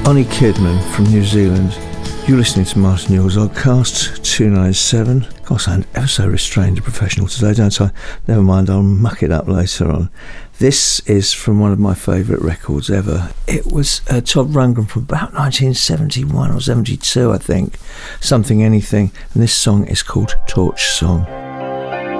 Onnie Kidman from New Zealand. You're listening to Martin Yule's Oddcast 297. Gosh, I'm ever so restrained and professional today, don't I? Never mind, I'll muck it up later on. This is from one of my favourite records ever. It was Todd Rundgren from about 1971 or 72, I think. Something Anything. And this song is called Torch Song.